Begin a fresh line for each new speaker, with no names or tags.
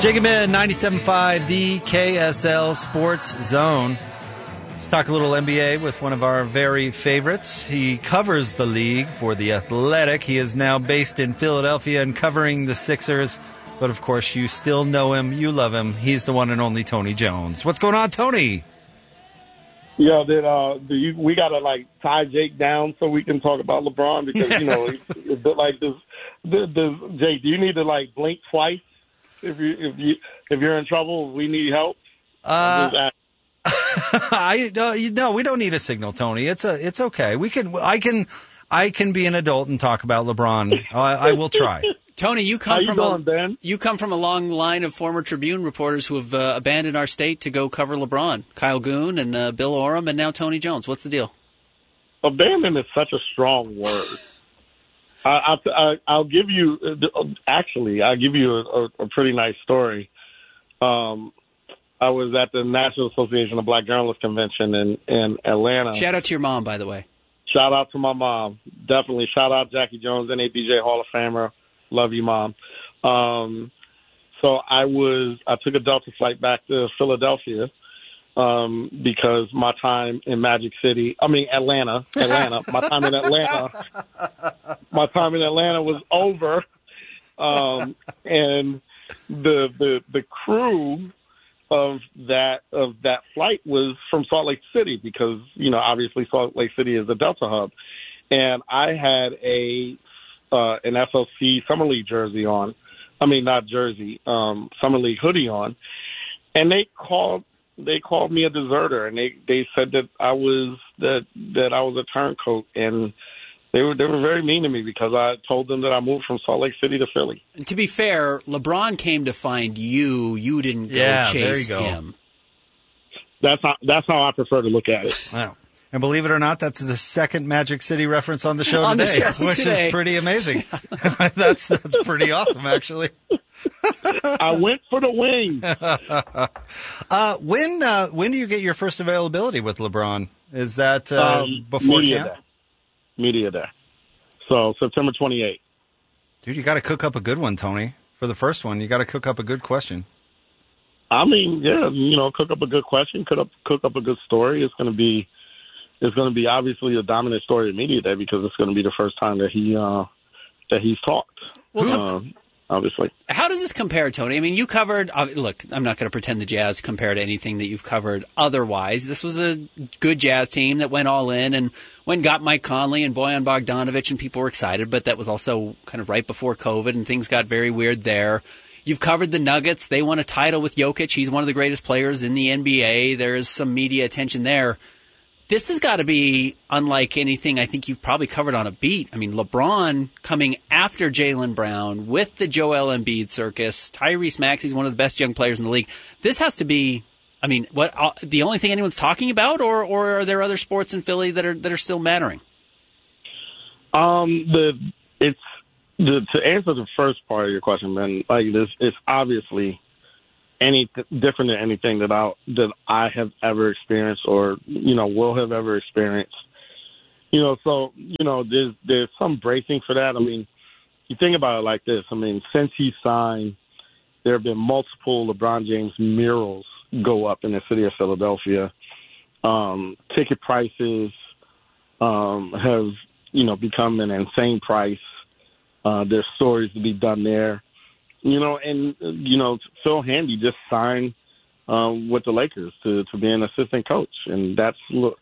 Jacob in 97.5, the KSL Sports Zone. Let's talk a little NBA with one of our very favorites. He covers the league for The Athletic. He is now based in Philadelphia and covering the Sixers. But, of course, you still know him. You love him. He's the one and only Tony Jones. What's going on, Tony?
Yeah, we got to, tie Jake down so we can talk about LeBron because, it's a bit like this. Jake, do you need to, blink twice if you're in trouble? We need help?
No, we don't need a signal, Tony. It's okay. I can be an adult and talk about LeBron. I will try.
Tony, you come from a long line of former Tribune reporters who have abandoned our state to go cover LeBron. Kyle Goon and Bill Oram, and now Tony Jones. What's the deal?
Abandon is such a strong word. I'll give you. Actually, I'll give you a pretty nice story. I was at the National Association of Black Journalists convention in Atlanta.
Shout out to your mom, by the way.
Shout out to my mom. Definitely. Shout out Jackie Jones, NABJ Hall of Famer. Love you, Mom. So I took a Delta flight back to Philadelphia because my time in Atlanta, my time in Atlanta was over. And the crew of that flight was from Salt Lake City because, obviously Salt Lake City is the Delta hub. And I had an SLC Summer League jersey on. Not jersey, Summer League hoodie on. And they called me a deserter, and they said that I was a turncoat, and they were very mean to me because I told them that I moved from Salt Lake City to Philly.
And to be fair, LeBron came to find you. You didn't go chase him.
That's how I prefer to look at it.
Wow. And believe it or not, that's the second Magic City reference on the show today, which is pretty amazing. That's pretty awesome, actually.
I went for the wing.
When do you get your first availability with LeBron? Is that before camp?
Media Day. So September 28th.
Dude, you got to cook up a good one, Tony. For the first one, you got to cook up a good question.
Cook up a good question, cook up a good story. It's going to be obviously a dominant story at Media Day because it's going to be the first time that he's talked.
Well,
obviously.
How does this compare, Tony? You covered. Look, I'm not going to pretend the Jazz compare to anything that you've covered otherwise. This was a good Jazz team that went all in and got Mike Conley and Bojan Bogdanovic, and people were excited. But that was also kind of right before COVID, and things got very weird there. You've covered the Nuggets. They won a title with Jokic. He's one of the greatest players in the NBA. There's some media attention there. This has got to be unlike anything I think you've probably covered on a beat. LeBron coming after Jaylen Brown with the Joel Embiid circus. Tyrese Maxey's one of the best young players in the league. This has to be, the only thing anyone's talking about, or are there other sports in Philly that are still mattering?
To answer the first part of your question, man, this is obviously different than anything that I have ever experienced or, will have ever experienced. So, there's some bracing for that. You think about it like this. Since he signed, there have been multiple LeBron James murals go up in the city of Philadelphia. Ticket prices have, become an insane price. There's stories to be done there. Phil Handy just signed with the Lakers to be an assistant coach, and that's